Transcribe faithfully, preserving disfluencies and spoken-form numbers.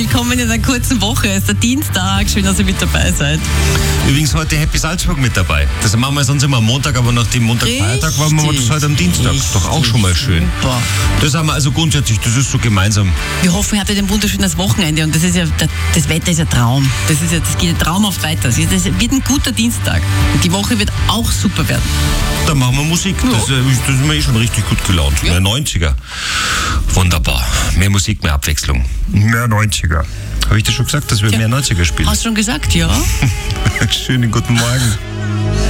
willkommen in einer kurzen Woche. Es ist der Dienstag, schön, dass ihr mit dabei seid. Übrigens heute Happy Salzburg mit dabei. Das machen wir sonst immer am Montag, aber nach dem Montag-Feiertag waren wir das heute am Dienstag. Ist doch auch schon mal schön. Super. Das haben wir also grundsätzlich, das ist so gemeinsam. Wir hoffen, ihr hattet ein wunderschönes Wochenende und das ist ja, das Wetter ist ein Traum. Das ist ja, das geht traumhaft weiter. Das wird ein guter Dienstag. Und die Woche wird auch super werden. Dann machen wir Musik. Ja. Das, das ist mir eh schon richtig gut gelaunt. Ja. Mehr neunziger. Wunderbar. Mehr Musik, mehr Abwechslung. Mehr neunziger. Habe ich dir schon gesagt, dass wir Ja. mehr neunziger spielen? Hast du schon gesagt, ja? Schönen guten Morgen.